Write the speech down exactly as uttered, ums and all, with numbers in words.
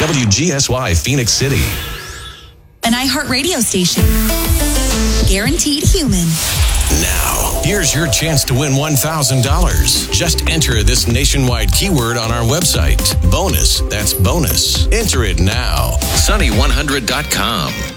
W G S Y Phoenix City. An iHeartRadio station. Guaranteed human. Now, here's your chance to win one thousand dollars. Just enter this nationwide keyword on our website. Bonus, that's bonus. Enter it now. Sunny one hundred dot com.